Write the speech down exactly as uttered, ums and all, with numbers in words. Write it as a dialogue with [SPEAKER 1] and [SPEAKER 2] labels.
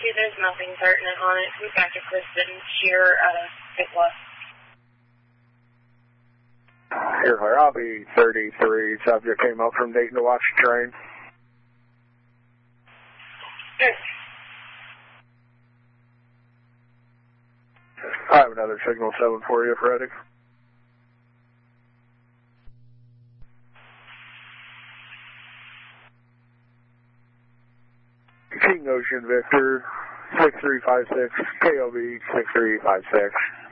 [SPEAKER 1] copy. There's nothing pertinent on it. We back to Kristen Shearer out of Bigwa.
[SPEAKER 2] Here, I'll be thirty-three. Subject came up from Dayton to watch the train.
[SPEAKER 1] Sure.
[SPEAKER 2] I have another signal seven for you if ready. King Ocean Victor, six three five six, K O B six three five six.